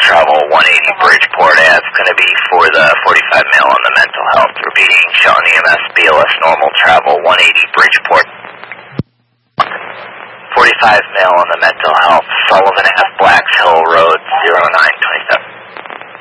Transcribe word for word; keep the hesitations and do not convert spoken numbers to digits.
travel one eighty Bridgeport Ave, going to be for the forty-five male on the mental health. Repeating, Sean E M S, B L S normal travel one eighty Bridgeport. forty-five male on the mental health, Sullivan Ave, Blacks Hill Road, zero nine twenty-seven.